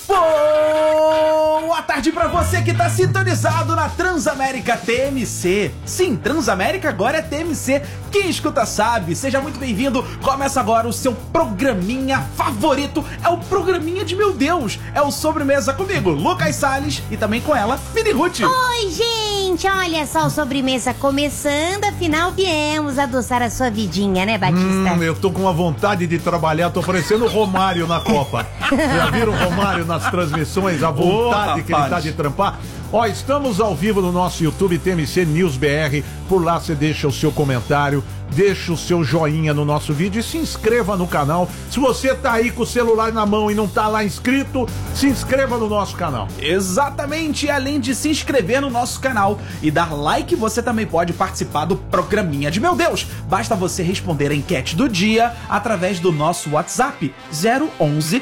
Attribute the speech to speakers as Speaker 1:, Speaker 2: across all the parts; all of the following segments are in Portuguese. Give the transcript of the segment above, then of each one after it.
Speaker 1: Boa tarde pra você que tá sintonizado na Transamérica TMC. Sim, Transamérica agora é TMC. Quem escuta sabe. Seja muito bem-vindo. Começa agora o seu programinha favorito. É o programinha de meu Deus. É o Sobremesa comigo, Lucas Salles, e também com ela, Mini Ruth.
Speaker 2: Oi, gente. Olha só o Sobremesa começando. Afinal, viemos adoçar a sua vidinha, né, Batista?
Speaker 3: Eu tô com uma vontade de trabalhar. Tô parecendo o Romário na Copa. Já viram o Romário nas transmissões? A vontade que ele tá de trampar. Ó, estamos ao vivo no nosso YouTube TMC News BR. Por lá você deixa o seu comentário, deixa o seu joinha no nosso vídeo e se inscreva no canal. Se você tá aí com o celular na mão e não tá lá inscrito, se inscreva no nosso canal.
Speaker 1: Exatamente, além de se inscrever no nosso canal e dar like, você também pode participar do programinha de meu Deus. Basta você responder a enquete do dia através do nosso WhatsApp 011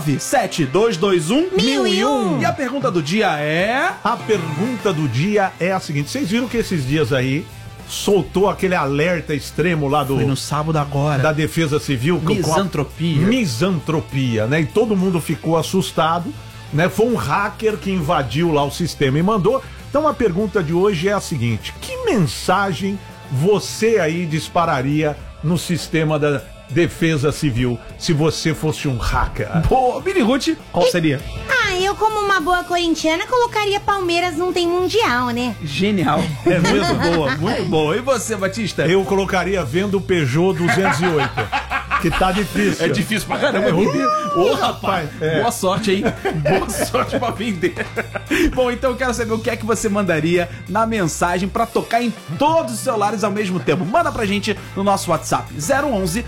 Speaker 1: 97221 E a pergunta do dia é...
Speaker 3: A pergunta do dia é a seguinte: vocês viram que esses dias aí soltou aquele alerta extremo lá do...
Speaker 1: Foi no sábado agora.
Speaker 3: Da Defesa Civil.
Speaker 1: Misantropia.
Speaker 3: Misantropia, né? E todo mundo ficou assustado, né? Foi um hacker que invadiu lá o sistema e mandou. Então a pergunta de hoje é a seguinte: que mensagem você aí dispararia no sistema da Defesa Civil se você fosse um hacker?
Speaker 1: Boa, Mini Ruth, qual seria?
Speaker 2: Eu como uma boa corintiana colocaria Palmeiras não tem mundial, né?
Speaker 1: Genial. É mesmo boa, muito boa. E você, Batista?
Speaker 3: Eu colocaria vendo o Peugeot 208. Que tá difícil.
Speaker 1: É difícil pra caramba vender. Ô, rapaz, boa sorte, hein? Boa sorte pra vender. Bom, então eu quero saber o que é que você mandaria na mensagem pra tocar em todos os celulares ao mesmo tempo. Manda pra gente no nosso WhatsApp 011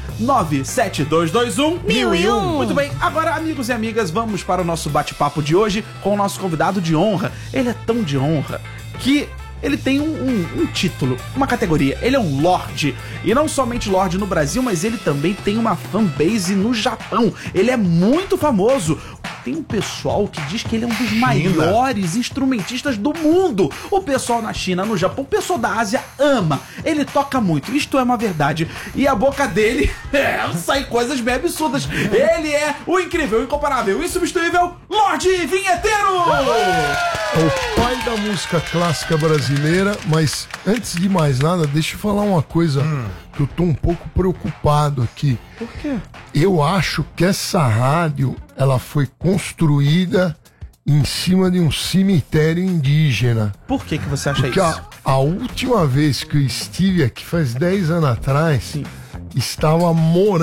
Speaker 1: 97221 Muito bem, agora, amigos e amigas, vamos para o nosso bate-papo de hoje com o nosso convidado de honra. Ele é tão de honra que... ele tem um título, uma categoria. Ele é um Lorde. E não somente Lorde no Brasil, mas ele também tem uma fanbase no Japão. Ele é muito famoso. Tem um pessoal que diz que ele é um dos maiores instrumentistas do mundo. O pessoal na China, no Japão, o pessoal da Ásia ama. Ele toca muito, isto é uma verdade. E a boca dele sai coisas bem absurdas. Ele é o incrível, o incomparável, o insubstituível Lorde Vinheteiro!
Speaker 4: É o pai da música clássica brasileira, mas antes de mais nada, deixa eu falar uma coisa que eu tô um pouco preocupado aqui.
Speaker 1: Por quê?
Speaker 4: Eu acho que essa rádio, ela foi construída em cima de um cemitério indígena.
Speaker 1: Por que você acha
Speaker 4: Porque
Speaker 1: isso?
Speaker 4: A última vez que eu estive aqui, faz 10 anos atrás, estava morando